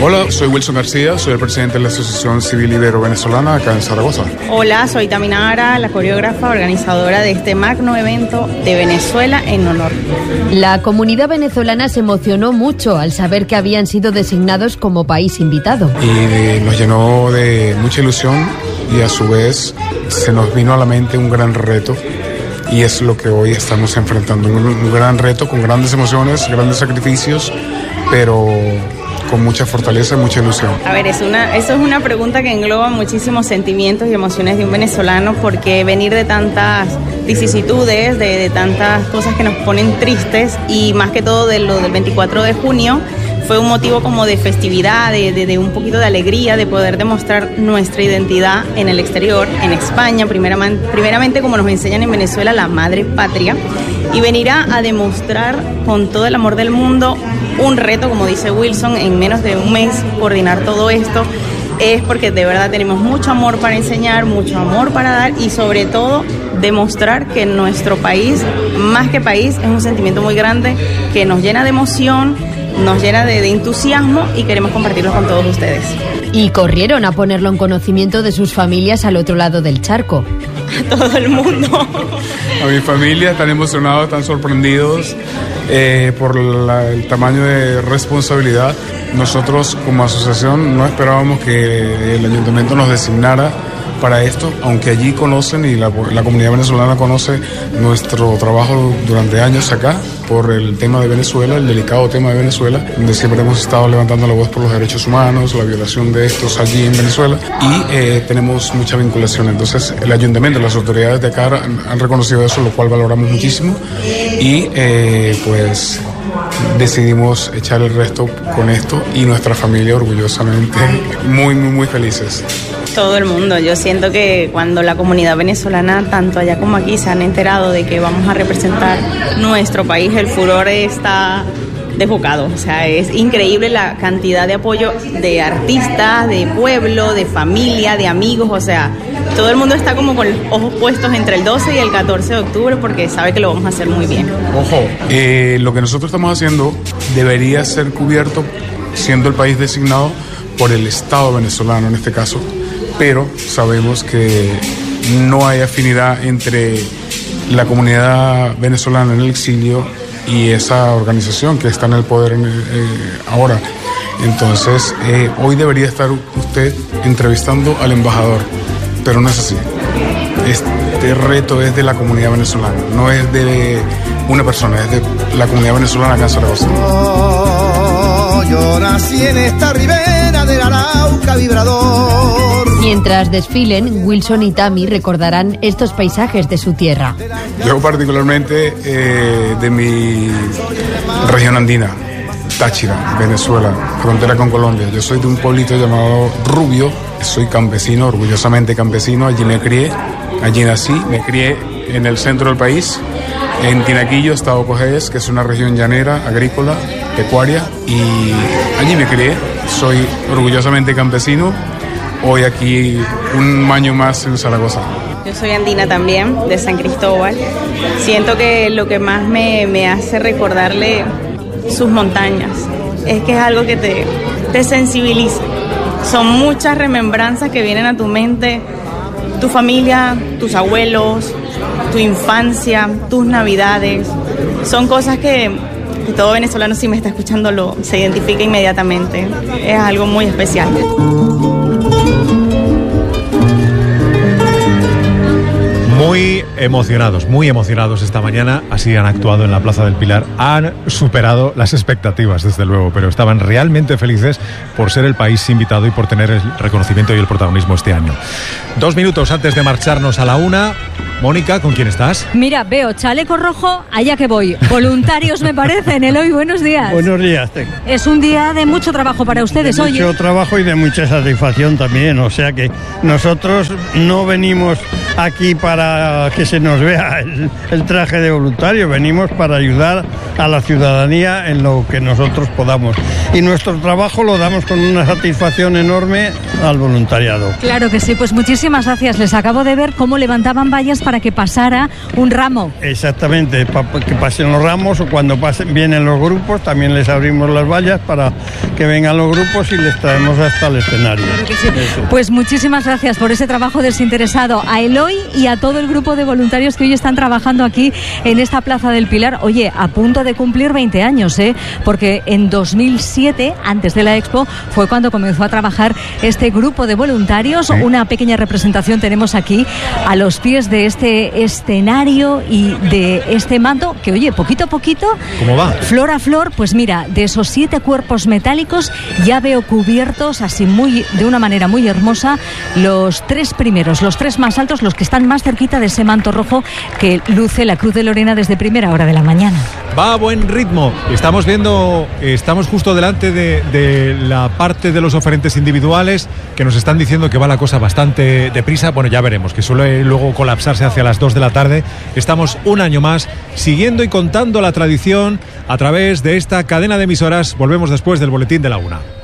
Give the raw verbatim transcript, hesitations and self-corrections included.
Hola, soy Wilson García, soy el presidente de la Asociación Civil Ibero-Venezolana acá en Zaragoza. Hola, soy Tamina Ara, la coreógrafa organizadora de este magno evento de Venezuela en honor. La comunidad venezolana se emocionó mucho al saber que habían sido designados como país invitado. Y nos llenó de mucha ilusión y a su vez se nos vino a la mente un gran reto. Y es lo que hoy estamos enfrentando, un, un gran reto con grandes emociones, grandes sacrificios, pero con mucha fortaleza y mucha ilusión. A ver, es una, eso es una pregunta que engloba muchísimos sentimientos y emociones de un venezolano, porque venir de tantas vicisitudes, de, de tantas cosas que nos ponen tristes, y más que todo de lo del veinticuatro de junio, fue un motivo como de festividad, de, de, de un poquito de alegría, de poder demostrar nuestra identidad en el exterior, en España, primeramente, primeramente como nos enseñan en Venezuela, la madre patria, y venir a, a demostrar con todo el amor del mundo un reto, como dice Wilson, en menos de un mes coordinar todo esto, es porque de verdad tenemos mucho amor para enseñar, mucho amor para dar y sobre todo demostrar que nuestro país, más que país, es un sentimiento muy grande que nos llena de emoción, nos llena de, de entusiasmo y queremos compartirlo con todos ustedes. Y corrieron a ponerlo en conocimiento de sus familias al otro lado del charco. A todo el mundo. A mi familia están emocionados, están sorprendidos eh, por la, el tamaño de responsabilidad. Nosotros como asociación no esperábamos que el ayuntamiento nos designara para esto, aunque allí conocen y la, la comunidad venezolana conoce nuestro trabajo durante años acá por el tema de Venezuela, el delicado tema de Venezuela, donde siempre hemos estado levantando la voz por los derechos humanos, la violación de estos allí en Venezuela, y eh, tenemos mucha vinculación. Entonces el ayuntamiento, las autoridades de acá han, han reconocido eso, lo cual valoramos muchísimo, y eh, pues decidimos echar el resto con esto, y nuestra familia orgullosamente muy, muy, muy felices. Todo el mundo. Yo siento que cuando la comunidad venezolana, tanto allá como aquí, se han enterado de que vamos a representar nuestro país, el furor está desbocado. O sea, es increíble la cantidad de apoyo de artistas, de pueblo, de familia, de amigos. O sea, todo el mundo está como con los ojos puestos entre el doce y el catorce de octubre porque sabe que lo vamos a hacer muy bien. Ojo, eh, lo que nosotros estamos haciendo debería ser cubierto, siendo el país designado, por el Estado venezolano en este caso, pero sabemos que no hay afinidad entre la comunidad venezolana en el exilio y esa organización que está en el poder en, eh, ahora. Entonces, eh, hoy debería estar usted entrevistando al embajador, pero no es así. Este reto es de la comunidad venezolana, no es de una persona, es de la comunidad venezolana acá en Zaragoza. Oh, yo nací en esta ribera del Arauca vibrador. Mientras desfilen, Wilson y Tami recordarán estos paisajes de su tierra. Yo particularmente eh, de mi región andina, Táchira, Venezuela, frontera con Colombia. Yo soy de un pueblito llamado Rubio, soy campesino, orgullosamente campesino, allí me crié, allí nací, me crié en el centro del país, en Tinaquillo, estado Cojedes, que es una región llanera, agrícola, pecuaria, y allí me crié, soy orgullosamente campesino. Hoy aquí un año más en Zaragoza. Yo soy andina también, de San Cristóbal. Siento que lo que más me, me hace recordarle sus montañas es que es algo que te, te sensibiliza. Son muchas remembranzas que vienen a tu mente, tu familia, tus abuelos, tu infancia, tus navidades. Son cosas que, que todo venezolano, si me está escuchando, lo, se identifica inmediatamente. Es algo muy especial. Muy emocionados, muy emocionados esta mañana, así han actuado en la Plaza del Pilar, han superado las expectativas desde luego, pero estaban realmente felices por ser el país invitado y por tener el reconocimiento y el protagonismo este año. Dos minutos antes de marcharnos a la una, Mónica, ¿con quién estás? Mira, veo chaleco rojo, allá que voy. Voluntarios me parecen, Eloy, buenos días. Buenos días. Es un día de mucho trabajo para ustedes, hoy. Mucho oye. trabajo y de mucha satisfacción también, o sea que nosotros no venimos aquí para para que se nos vea el, el traje de voluntario, venimos para ayudar a la ciudadanía en lo que nosotros podamos. Y nuestro trabajo lo damos con una satisfacción enorme al voluntariado. Claro que sí, pues muchísimas gracias. Les acabo de ver cómo levantaban vallas para que pasara un ramo. Exactamente, para que pasen los ramos o cuando pasen, vienen los grupos, también les abrimos las vallas para que vengan los grupos y les traemos hasta el escenario. Claro que sí. Pues muchísimas gracias por ese trabajo desinteresado a Eloy y a todo el grupo de voluntarios que hoy están trabajando aquí en esta Plaza del Pilar. Oye, a punto de cumplir veinte años, ¿eh? Porque en dos mil siete, antes de la Expo, fue cuando comenzó a trabajar este grupo de voluntarios. Sí. Una pequeña representación tenemos aquí a los pies de este escenario y de este manto que, oye, poquito a poquito, ¿cómo va? Flor a flor, pues mira, de esos siete cuerpos metálicos ya veo cubiertos así muy, de una manera muy hermosa, los tres primeros, los tres más altos, los que están más cerquita de ese manto rojo que luce la Cruz de Lorena desde primera hora de la mañana. Va a buen ritmo. Estamos viendo, estamos justo delante de, de la parte de los oferentes individuales que nos están diciendo que va la cosa bastante deprisa. Bueno, ya veremos, que suele luego colapsarse hacia las dos de la tarde. Estamos un año más siguiendo y contando la tradición a través de esta cadena de emisoras. Volvemos después del boletín de la una.